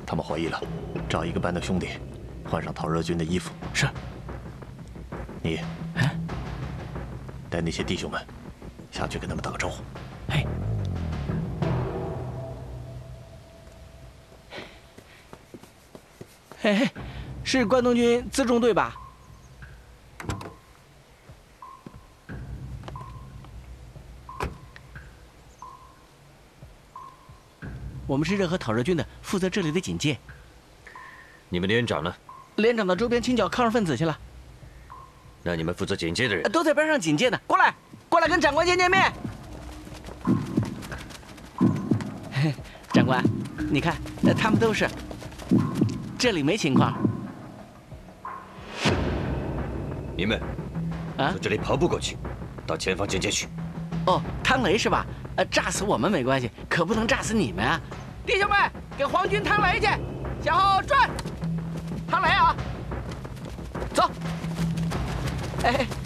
他们怀疑了，找一个班的兄弟，换上陶热军的衣服。 是。 你，带那些弟兄们下去跟他们打个招呼。 哎。嘿嘿，是关东军辎重队吧？我们是热河讨热军的，负责这里的警戒。 你们连长呢？ 连长到周边清剿抗日分子去了。 那你们负责警戒的人都在边上警戒呢。过来，过来跟长官见见面。长官，你看，他们都是。这里没情况。 你们从这里跑步过去，到前方警戒去。 哦，汤雷是吧？炸死我们没关系，可不能炸死你们啊！弟兄们，给皇军汤雷去，向后转，汤雷啊！走。哎。